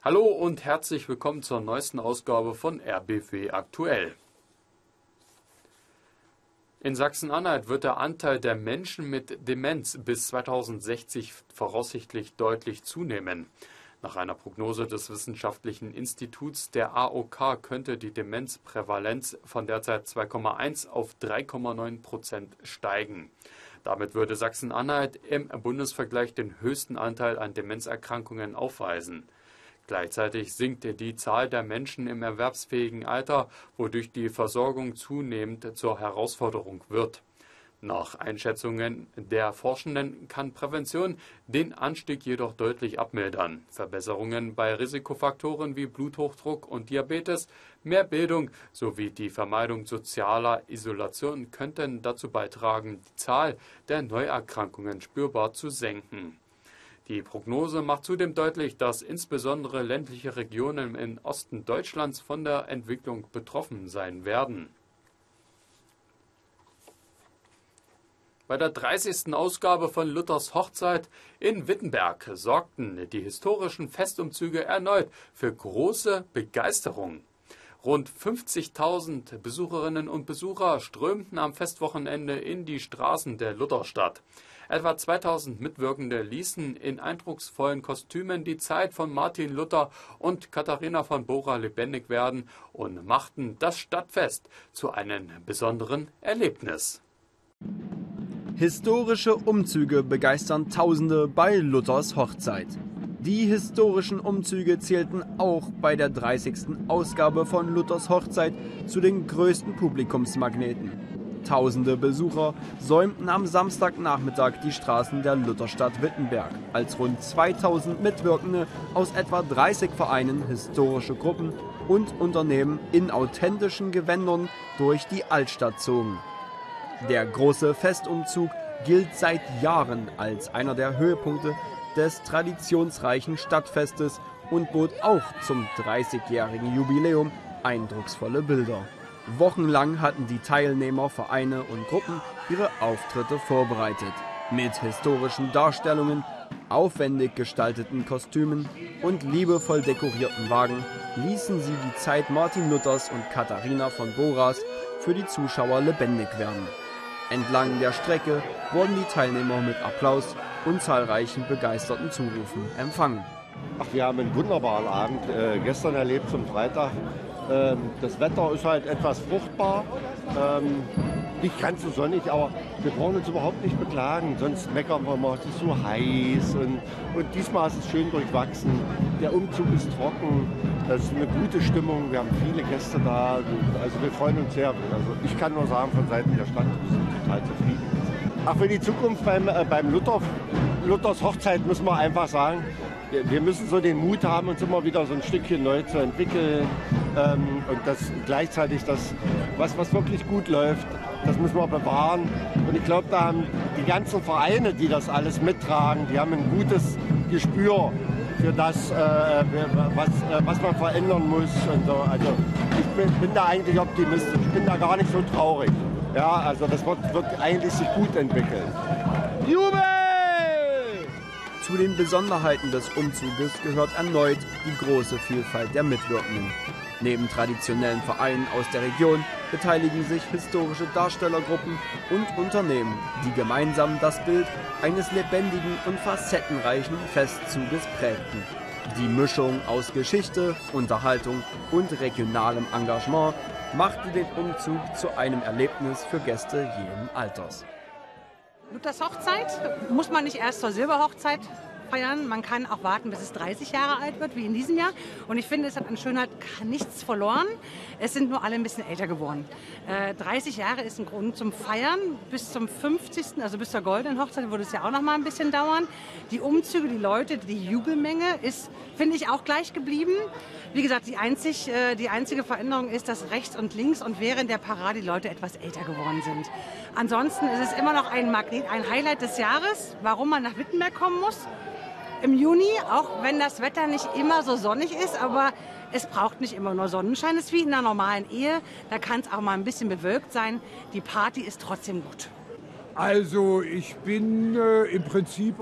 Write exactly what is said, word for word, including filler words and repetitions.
Hallo und herzlich willkommen zur neuesten Ausgabe von R B W aktuell. In Sachsen-Anhalt wird der Anteil der Menschen mit Demenz bis zweitausendsechzig voraussichtlich deutlich zunehmen. Nach einer Prognose des Wissenschaftlichen Instituts der A O K könnte die Demenzprävalenz von derzeit zwei Komma eins auf drei Komma neun Prozent steigen. Damit würde Sachsen-Anhalt im Bundesvergleich den höchsten Anteil an Demenzerkrankungen aufweisen. Gleichzeitig sinkt die Zahl der Menschen im erwerbsfähigen Alter, wodurch die Versorgung zunehmend zur Herausforderung wird. Nach Einschätzungen der Forschenden kann Prävention den Anstieg jedoch deutlich abmildern. Verbesserungen bei Risikofaktoren wie Bluthochdruck und Diabetes, mehr Bildung sowie die Vermeidung sozialer Isolation könnten dazu beitragen, die Zahl der Neuerkrankungen spürbar zu senken. Die Prognose macht zudem deutlich, dass insbesondere ländliche Regionen im Osten Deutschlands von der Entwicklung betroffen sein werden. Bei der dreißigsten Ausgabe von Luthers Hochzeit in Wittenberg sorgten die historischen Festumzüge erneut für große Begeisterung. Rund fünfzigtausend Besucherinnen und Besucher strömten am Festwochenende in die Straßen der Lutherstadt. Etwa zweitausend Mitwirkende ließen in eindrucksvollen Kostümen die Zeit von Martin Luther und Katharina von Bora lebendig werden und machten das Stadtfest zu einem besonderen Erlebnis. Historische Umzüge begeistern Tausende bei Luthers Hochzeit. Die historischen Umzüge zählten auch bei der dreißigsten Ausgabe von Luthers Hochzeit zu den größten Publikumsmagneten. Tausende Besucher säumten am Samstagnachmittag die Straßen der Lutherstadt Wittenberg, als rund zweitausend Mitwirkende aus etwa dreißig Vereinen, historische Gruppen und Unternehmen in authentischen Gewändern durch die Altstadt zogen. Der große Festumzug gilt seit Jahren als einer der Höhepunkte des traditionsreichen Stadtfestes und bot auch zum dreißigjährigen Jubiläum eindrucksvolle Bilder. Wochenlang hatten die Teilnehmer, Vereine und Gruppen ihre Auftritte vorbereitet. Mit historischen Darstellungen, aufwendig gestalteten Kostümen und liebevoll dekorierten Wagen ließen sie die Zeit Martin Luthers und Katharina von Boras für die Zuschauer lebendig werden. Entlang der Strecke wurden die Teilnehmer mit Applaus und zahlreichen begeisterten Zurufen empfangen. Ach, wir haben einen wunderbaren Abend äh, gestern erlebt zum Freitag. Ähm, das Wetter ist halt etwas fruchtbar, ähm, nicht ganz so sonnig, aber wir brauchen uns überhaupt nicht beklagen. Sonst meckern wir mal, es ist so heiß und, und diesmal ist es schön durchwachsen. Der Umzug ist trocken, es ist eine gute Stimmung, wir haben viele Gäste da, also wir freuen uns sehr. Also ich kann nur sagen, von Seiten der Stadt wir sind total zufrieden. Ach, für die Zukunft beim, äh, beim Luther, Luthers Hochzeit müssen wir einfach sagen, wir müssen so den Mut haben, uns immer wieder so ein Stückchen neu zu entwickeln. Ähm, und das gleichzeitig das, was, was wirklich gut läuft, das müssen wir bewahren. Und ich glaube, da haben die ganzen Vereine, die das alles mittragen, die haben ein gutes Gespür für das, äh, was, äh, was man verändern muss. Und so. Also ich bin, bin da eigentlich optimistisch. Ich bin da gar nicht so traurig. Ja, also das wird, wird eigentlich sich gut entwickeln. Jubel! Zu den Besonderheiten des Umzuges gehört erneut die große Vielfalt der Mitwirkenden. Neben traditionellen Vereinen aus der Region beteiligen sich historische Darstellergruppen und Unternehmen, die gemeinsam das Bild eines lebendigen und facettenreichen Festzuges prägten. Die Mischung aus Geschichte, Unterhaltung und regionalem Engagement machte den Umzug zu einem Erlebnis für Gäste jeden Alters. Luthers Hochzeit muss man nicht erst zur Silberhochzeit feiern. Man kann auch warten, bis es dreißig Jahre alt wird, wie in diesem Jahr. Und ich finde, es hat an Schönheit nichts verloren. Es sind nur alle ein bisschen älter geworden. Äh, dreißig Jahre ist ein Grund zum Feiern. Bis zum fünfzigsten, also bis zur goldenen Hochzeit, würde es ja auch noch mal ein bisschen dauern. Die Umzüge, die Leute, die Jubelmenge ist, finde ich, auch gleich geblieben. Wie gesagt, die, einzig, äh, die einzige Veränderung ist, dass rechts und links und während der Parade die Leute etwas älter geworden sind. Ansonsten ist es immer noch ein Magnet, ein Highlight des Jahres, warum man nach Wittenberg kommen muss. Im Juni, auch wenn das Wetter nicht immer so sonnig ist, aber es braucht nicht immer nur Sonnenschein. Es ist wie in einer normalen Ehe, da kann es auch mal ein bisschen bewölkt sein. Die Party ist trotzdem gut. Also ich bin äh, im Prinzip